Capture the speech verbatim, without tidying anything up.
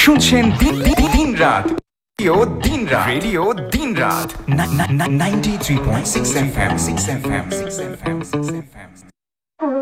শুনছেন দিন দিন- দিন রাত রেডিও দিন রাত রেডিও দিন রাত ninety three point six F M six F M six F M six F M